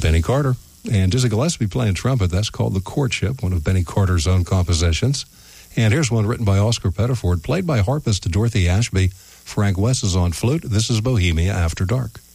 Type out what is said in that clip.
Benny Carter. And Dizzy Gillespie playing trumpet. That's called The Courtship, one of Benny Carter's own compositions. And here's one written by Oscar Pettiford, played by harpist Dorothy Ashby. Frank West is on flute. This is Bohemia After Dark.